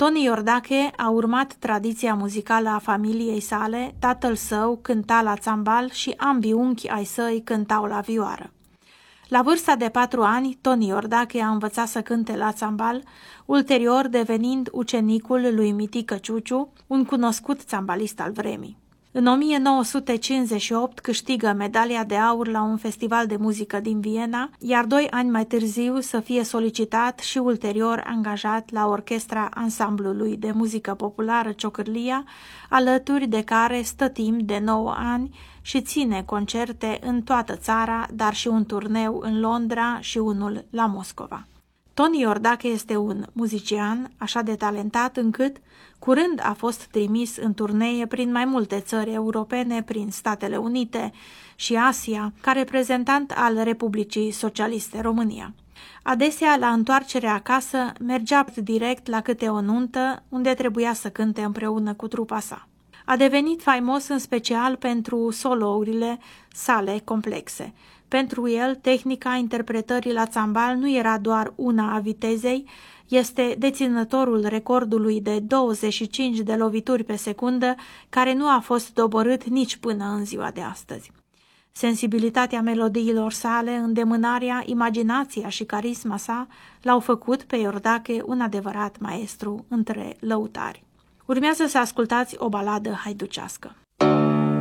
Toni Iordache a urmat tradiția muzicală a familiei sale, tatăl său cânta la țambal și ambii unchi ai săi cântau la vioară. La vârsta de 4 ani, Toni Iordache a învățat să cânte la țambal, ulterior devenind ucenicul lui Mitică Ciuciu, un cunoscut țambalist al vremii. În 1958 câștigă medalia de aur la un festival de muzică din Viena, iar 2 ani mai târziu să fie solicitat și ulterior angajat la orchestra ansamblului de muzică populară Ciocârlia, alături de care stă timp de 9 ani și ține concerte în toată țara, dar și un turneu în Londra și unul la Moscova. Toni Iordache este un muzician așa de talentat încât curând a fost trimis în turnee prin mai multe țări europene, prin Statele Unite și Asia, ca reprezentant al Republicii Socialiste România. Adesea, la întoarcerea acasă, mergea direct la câte o nuntă, unde trebuia să cânte împreună cu trupa sa. A devenit faimos în special pentru solourile sale complexe. Pentru el, tehnica interpretării la țambal nu era doar una a vitezei, este deținătorul recordului de 25 de lovituri pe secundă, care nu a fost doborât nici până în ziua de astăzi. Sensibilitatea melodiilor sale, îndemânarea, imaginația și carisma sa l-au făcut pe Iordache un adevărat maestru între lăutari. Urmează să ascultați o baladă haiducească.